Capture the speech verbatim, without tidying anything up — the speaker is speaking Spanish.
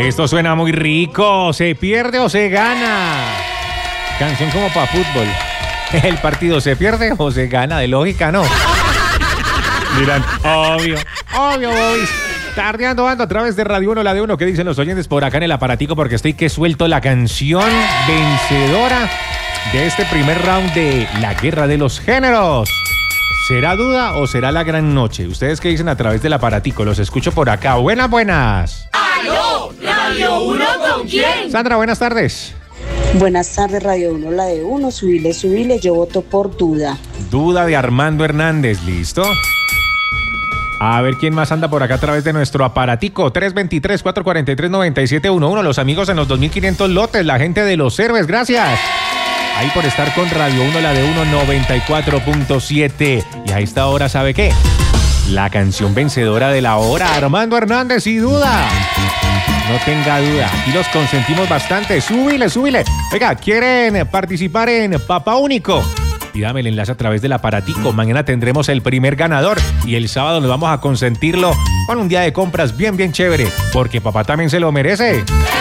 Esto suena muy rico. ¿Se pierde o se gana? Canción como para fútbol. ¿El partido se pierde o se gana? De lógica, ¿no? Dirán, obvio, obvio, Bobis. Tardeando ando a través de Radio uno, la de uno. ¿Qué dicen los oyentes por acá en el aparatico? Porque estoy que suelto la canción vencedora de este primer round de la Guerra de los Géneros. ¿Será duda o será la gran noche? ¿Ustedes qué dicen a través del aparatico? Los escucho por acá. Buenas, buenas. ¡Aló! ¿Radio uno con quién? Sandra, buenas tardes. Buenas tardes, Radio uno, la de uno. Subile, subile, yo voto por duda. Duda de Armando Hernández, ¿listo? A ver quién más anda por acá a través de nuestro aparatico. tres dos tres, cuatro cuatro tres, nueve siete uno uno. Los amigos en los dos mil quinientos lotes, la gente de los héroes, gracias. Ahí por estar con Radio uno, la de uno, noventa y cuatro punto siete. Y a esta hora, ¿sabe qué? La canción vencedora de la hora, Armando Hernández y Duda. No tenga duda, aquí los consentimos bastante. Súbile, súbile. Oiga, ¿quieren participar en Papá Único? Pídame el enlace a través del aparatico. Mañana tendremos el primer ganador y el sábado nos vamos a consentirlo con un día de compras bien, bien chévere, porque papá también se lo merece.